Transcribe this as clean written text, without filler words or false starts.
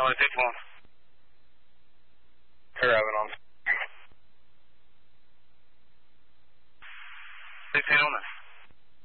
Charlie, take one. Paraven on. 16 on this.